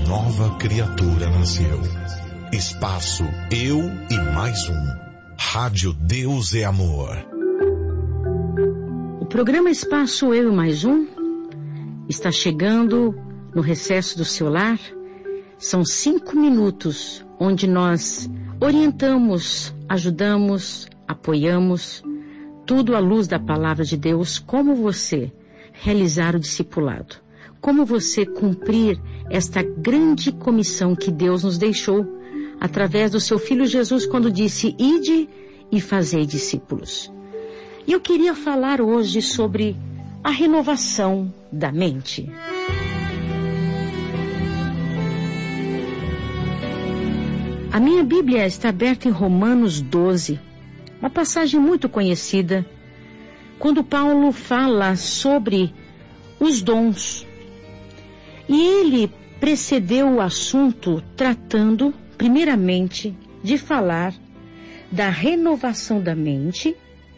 nova criatura nasceu. Espaço Eu e Mais Um. Rádio Deus é Amor. O programa Espaço Eu e Mais Um está chegando no recesso do seu lar. São 5 minutos onde nós orientamos, ajudamos, apoiamos, tudo à luz da palavra de Deus, como você realizar o discipulado, como você cumprir esta grande comissão que Deus nos deixou através do seu Filho Jesus, quando disse: ide e fazei discípulos. E eu queria falar hoje sobre a renovação da mente. A minha Bíblia está aberta em Romanos 12, uma passagem muito conhecida, quando Paulo fala sobre os dons. E ele precedeu o assunto tratando, primeiramente, de falar da renovação da mente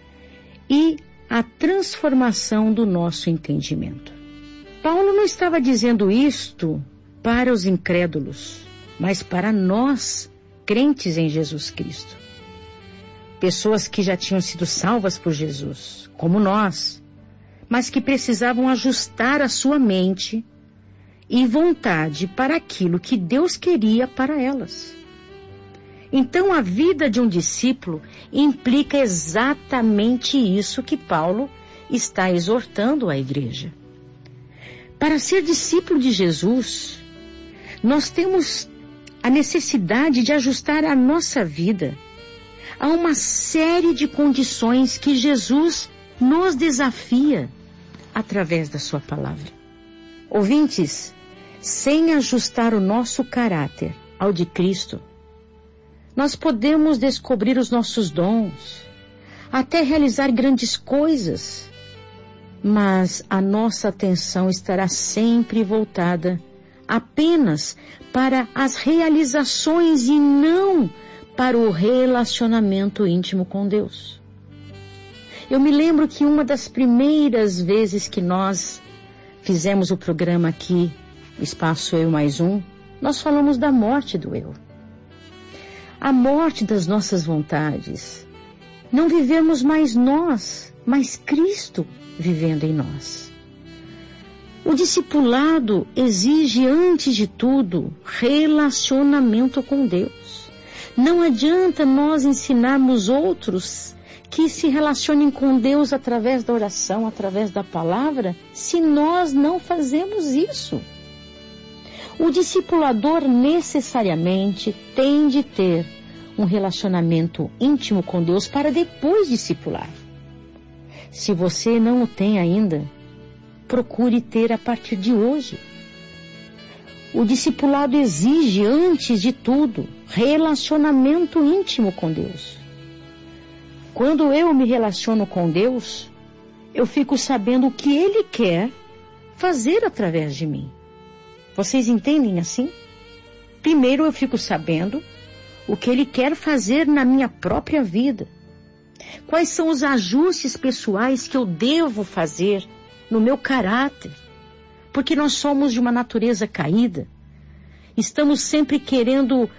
e a transformação do nosso entendimento. Paulo não estava dizendo isto para os incrédulos, mas para nós, crentes em Jesus Cristo. Pessoas que já tinham sido salvas por Jesus, como nós, mas que precisavam ajustar a sua mente e vontade para aquilo que Deus queria para elas. Então, a vida de um discípulo implica exatamente isso que Paulo está exortando à igreja. Para ser discípulo de Jesus, nós temos a necessidade de ajustar a nossa vida a uma série de condições que Jesus nos desafia através da sua palavra. Ouvintes, sem ajustar o nosso caráter ao de Cristo, nós podemos descobrir os nossos dons, até realizar grandes coisas, mas a nossa atenção estará sempre voltada apenas para as realizações e não para o relacionamento íntimo com Deus. Eu me lembro que uma das primeiras vezes que nós fizemos o programa aqui, Espaço Eu Mais Um, nós falamos da morte do eu. A morte das nossas vontades. Não vivemos mais nós, mas Cristo vivendo em nós. O discipulado exige, antes de tudo, relacionamento com Deus. Não adianta nós ensinarmos outros que se relacionem com Deus através da oração, através da palavra, se nós não fazemos isso. O discipulador necessariamente tem de ter um relacionamento íntimo com Deus para depois discipular. Se você não o tem ainda, procure ter a partir de hoje. O discipulado exige, antes de tudo, relacionamento íntimo com Deus. Quando eu me relaciono com Deus, eu fico sabendo o que Ele quer fazer através de mim. Vocês entendem assim? Primeiro eu fico sabendo o que Ele quer fazer na minha própria vida. Quais são os ajustes pessoais que eu devo fazer no meu caráter? Porque nós somos de uma natureza caída. Estamos sempre querendo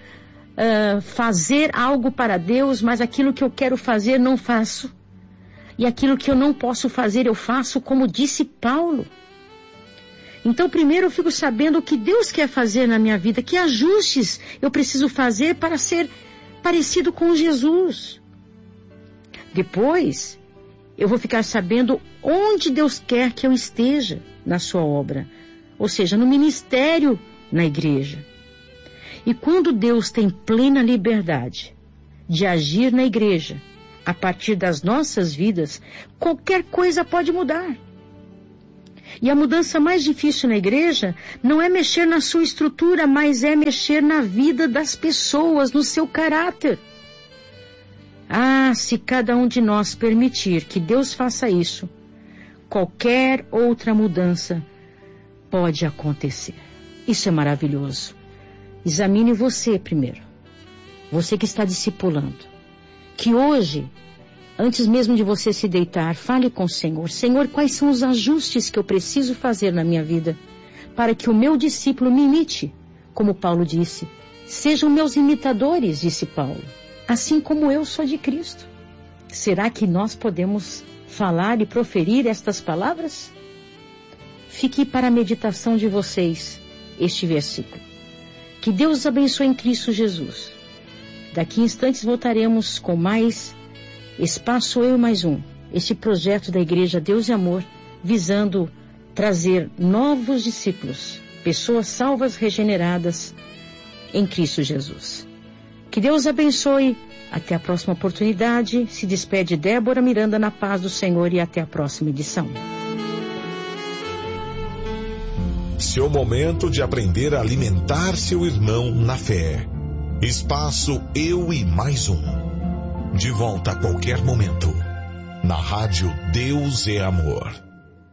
fazer algo para Deus, mas aquilo que eu quero fazer não faço. E aquilo que eu não posso fazer eu faço, como disse Paulo. Então primeiro eu fico sabendo o que Deus quer fazer na minha vida, que ajustes eu preciso fazer para ser parecido com Jesus. Depois eu vou ficar sabendo onde Deus quer que eu esteja na sua obra, ou seja, no ministério, na igreja. E quando Deus tem plena liberdade de agir na igreja, a partir das nossas vidas, qualquer coisa pode mudar. E a mudança mais difícil na igreja não é mexer na sua estrutura, mas é mexer na vida das pessoas, no seu caráter. Ah, se cada um de nós permitir que Deus faça isso, qualquer outra mudança pode acontecer. Isso é maravilhoso. Examine você primeiro. Você que está discipulando. Que hoje, antes mesmo de você se deitar, fale com o Senhor. Senhor, quais são os ajustes que eu preciso fazer na minha vida para que o meu discípulo me imite, Como Paulo disse, sejam meus imitadores, disse Paulo, assim como eu sou de Cristo. Será que nós podemos falar e proferir estas palavras? Fique para a meditação de vocês este versículo. Que Deus os abençoe em Cristo Jesus. Daqui a instantes voltaremos com mais Espaço Eu e Mais Um, este projeto da Igreja Deus e Amor, visando trazer novos discípulos, pessoas salvas, regeneradas em Cristo Jesus. Que Deus abençoe. Até a próxima oportunidade. Se despede Débora Miranda na paz do Senhor e até a próxima edição. Seu momento de aprender a alimentar seu irmão na fé. Espaço Eu e Mais Um. De volta a qualquer momento. Na Rádio Deus é Amor.